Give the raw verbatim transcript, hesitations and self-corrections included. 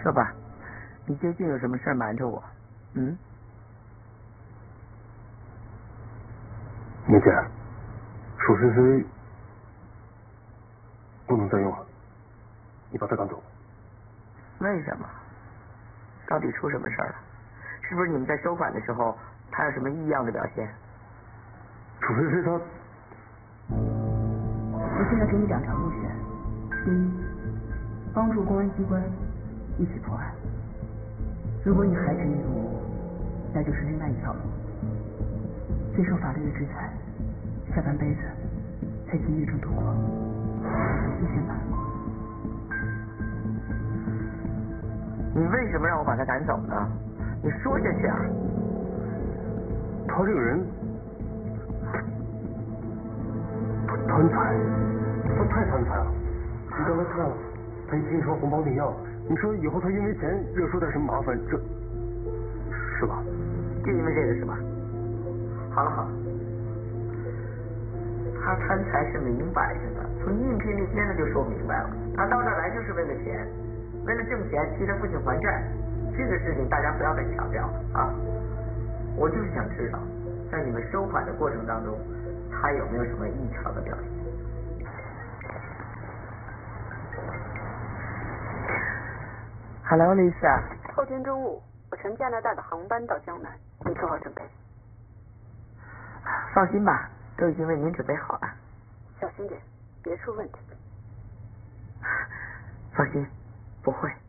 说吧，你究竟有什么事瞒着我？嗯？ 梅姐，楚飞飞不能再用了，你把他赶走。 为什么？到底出什么事儿了？是不是你们在收款的时候，他有什么异样的表现？ 楚飞飞他…… 我现在给你两条路选：第一，帮助公安机关一起破案；如果你还执迷不悟，那就是另外一条路，接受法律的制裁，下半辈子在监狱中度过。你选吧。 你为什么让我把他赶走呢？你说下去啊！ 他这个人，他贪财，他太贪财了。你刚才看了，他一听说红包领要，你说以后他因为钱惹出点什么麻烦，这是吧？ 就因为这个是吧？好了好了，他贪财是明摆着的，从应聘那天他就说明白了，他到这儿来就是为了钱，为了挣钱替他父亲还债，这个事情大家不要再强调了啊！我就是想知道，在你们收款的过程当中，他有没有什么异常的表现？Hello, Lisa。 后天中午，我乘加拿大的航班到江南，你做好准备。 放心吧，都已经为您准备好了。 小心点，别出问题。 放心，不会。